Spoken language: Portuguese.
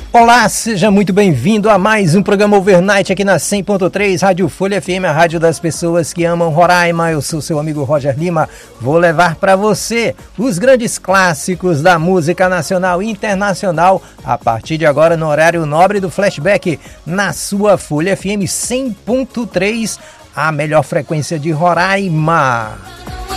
Olá, seja muito bem-vindo a mais um programa Overnight aqui na 100.3 Rádio Folha FM, a rádio das pessoas que amam Roraima. Eu sou seu amigo Roger Lima. Vou levar para você os grandes clássicos da música nacional e internacional a partir de agora no horário nobre do Flashback na sua Folha FM 100.3, a melhor frequência de Roraima.